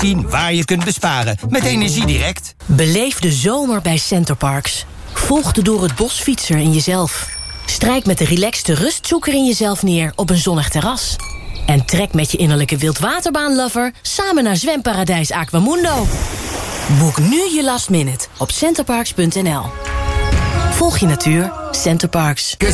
zien waar je kunt besparen met Energiedirect. Beleef de zomer bij Centerparks. Volg de door het bosfietser in jezelf. Strijk met de relaxte rustzoeker in jezelf neer op een zonnig terras. En trek met je innerlijke wildwaterbaanlover samen naar zwemparadijs Aquamundo. Boek nu je last minute op centerparks.nl. Volg je natuur, Centerparks.